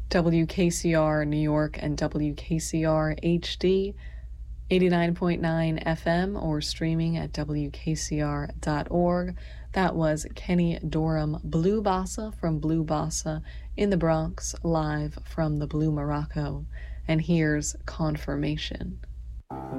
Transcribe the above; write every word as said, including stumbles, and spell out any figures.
W K C R New York and W K C R H D, eighty-nine point nine F M, or streaming at W K C R dot org. That was Kenny Dorham Blue Bossa from Blue Bossa in the Bronx, live from the Blue Morocco. And here's Confirmation.